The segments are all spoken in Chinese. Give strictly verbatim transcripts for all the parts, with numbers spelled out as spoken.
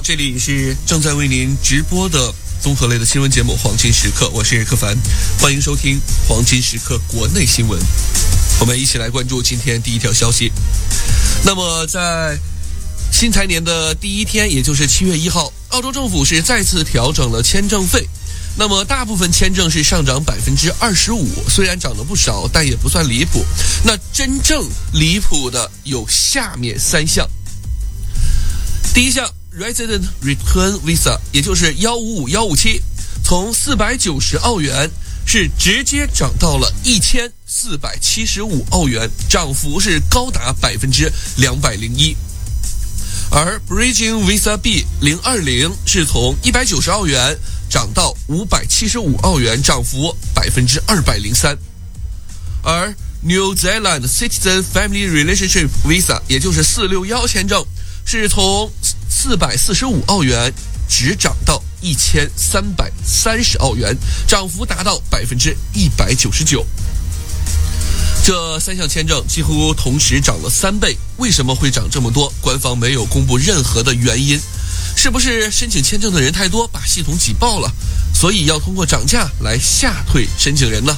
这里是正在为您直播的综合类的新闻节目《黄金时刻》，我是柯凡，欢迎收听《黄金时刻》国内新闻。我们一起来关注今天第一条消息。那么，在新财年的第一天，也就是七月一号，澳洲政府是再次调整了签证费。那么，大部分签证是上涨百分之二十五，虽然涨了不少，但也不算离谱。那真正离谱的有下面三项。第一项 Resident Return Visa， 也就是一五五一五七，从四百九十澳元是直接涨到了一千四百七十五澳元，涨幅是高达百分之两百零一。而 Bridging Visa B 零二零是从一百九十澳元涨到五百七十五澳元，涨幅百分之二百零三。而 New Zealand Citizen Family Relationship Visa， 也就是四六一签证，是从四百四十五澳元直涨到一千三百三十澳元，涨幅达到百分之一百九十九。这三项签证几乎同时涨了三倍，为什么会涨这么多？官方没有公布任何的原因。是不是申请签证的人太多，把系统挤爆了，所以要通过涨价来吓退申请人呢？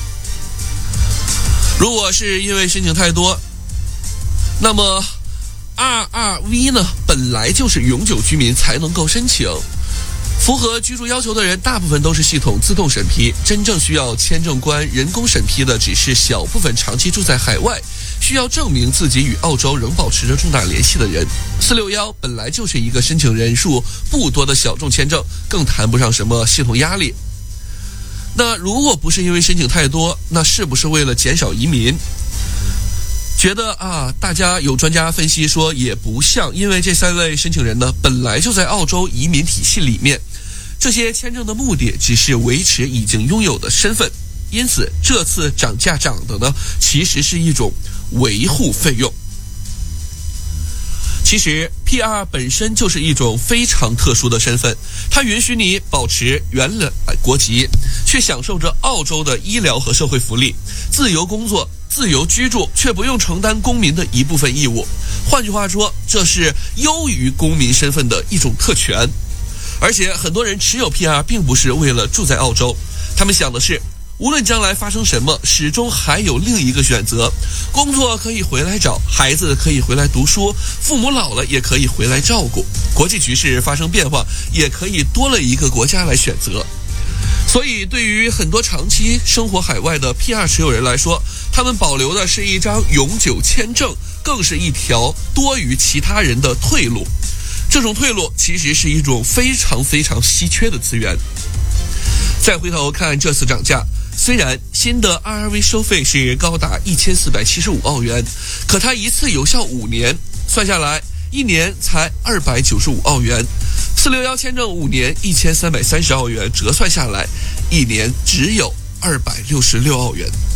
如果是因为申请太多，那么 二二 V 呢，本来就是永久居民才能够申请，符合居住要求的人大部分都是系统自动审批，真正需要签证官人工审批的只是小部分长期住在海外，需要证明自己与澳洲仍保持着重大联系的人。四六一本来就是一个申请人数不多的小众签证，更谈不上什么系统压力。那如果不是因为申请太多，那是不是为了减少移民？觉得啊，大家有专家分析说也不像，因为这三位申请人呢，本来就在澳洲移民体系里面，这些签证的目的只是维持已经拥有的身份，因此这次涨价涨的呢，其实是一种维护费用。其实 P R 本身就是一种非常特殊的身份，它允许你保持原来国籍，却享受着澳洲的医疗和社会福利，自由工作，自由居住，却不用承担公民的一部分义务。换句话说，这是优于公民身份的一种特权。而且很多人持有 P R 并不是为了住在澳洲，他们想的是无论将来发生什么，始终还有另一个选择，工作可以回来找，孩子可以回来读书，父母老了也可以回来照顾，国际局势发生变化，也可以多了一个国家来选择。所以对于很多长期生活海外的 P R 持有人来说，他们保留的是一张永久签证，更是一条多于其他人的退路。这种退路其实是一种非常非常稀缺的资源。再回头看这次涨价，虽然新的 二二 V 收费是高达一千四百七十五澳元，可它一次有效五年，算下来一年才二百九十五澳元。四六一签证五年一千三百三十澳元，折算下来一年只有二百六十六澳元。